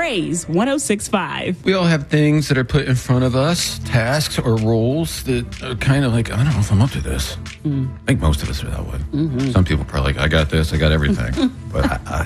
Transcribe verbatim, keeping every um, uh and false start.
Blaze one oh six point five. We all have things that are put in front of us, tasks or roles that are kind of like, I don't know if I'm up to this. Mm. I think most of us are that way. Mm-hmm. Some people are probably like, I got this, I got everything. But I, I